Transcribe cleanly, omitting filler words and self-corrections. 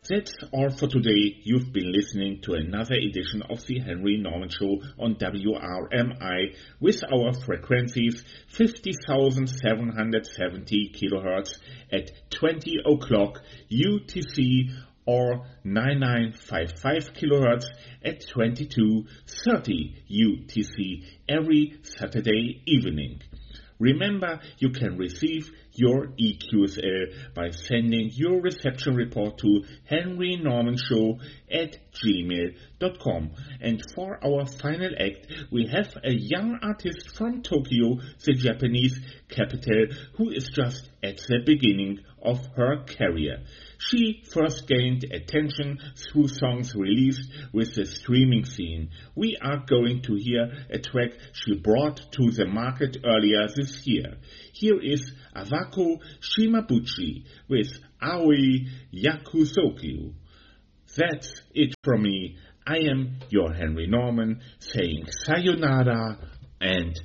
That's all for today. You've been listening to another edition of the Henry Norman Show on WRMI with our frequencies 50,770 kilohertz at 20 o'clock UTC or 9955 kilohertz at 22:30 UTC every Saturday evening. Remember, you can receive your EQSL by sending your reception report to henrynormanshow@gmail.com. And for our final act, we have a young artist from Tokyo, the Japanese capital, who is just at the beginning of her career. She first gained attention through songs released with the streaming scene. We are going to hear a track she brought to the market earlier this year. Here is Awako Shimabuchi with Aoi Yakusoku. That's it from me. I am your Henry Norman saying sayonara and